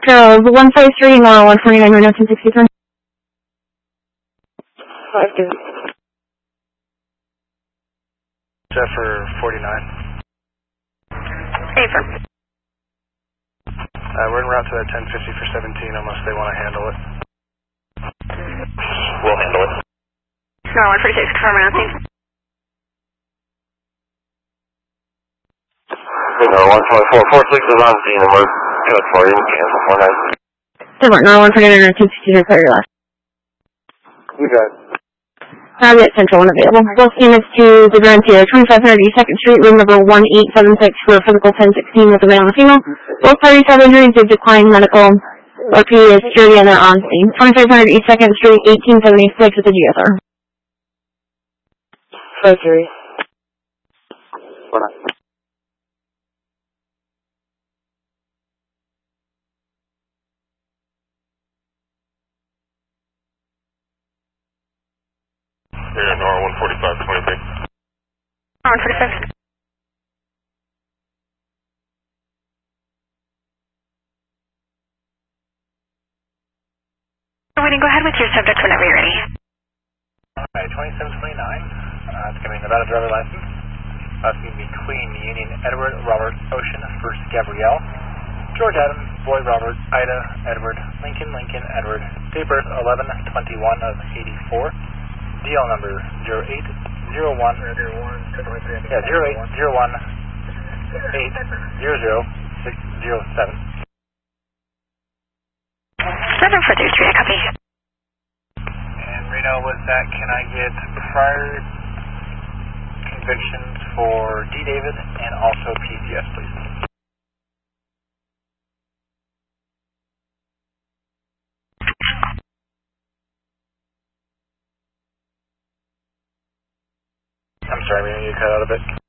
Girls, 153, mile 149, Reno 263. 5-2. Set for 49. Affirm. We're en route to that 1050 for 17 unless they want to handle it. We'll handle it. No, 146, confirm announcing. No, 124, 46 is on scene and we're good for you. Cancel 49. Denver, no, 149, Reno 263, clear your last. You got it. Target Central unavailable. Both units to the Grand Sierra, 2500 East 2nd Street, room number 1876 for physical 1016 with a male and a female. Both parties have injuries. They've declined medical or PA security and they're on scene. 2500 East 2nd Street, 1876 with a GSR. 5-3. 49. Here, Nora 145, 23. 146. Waiting, go ahead with your subject whenever you're ready. Alright, 2729. It's going to be Nevada driver license. It's going to be Queen Union Edward Robert Ocean First Gabrielle. George Adam, Boy Robert, Ida, Edward, Lincoln, Edward. Date of birth 11/21 of 84. DL number 0801. Yeah, 0801 800 607. 743, I copy. And Reno, with that, can I get prior convictions for D. David and also PCS, please? I'm sorry, Reno, you cut out a bit.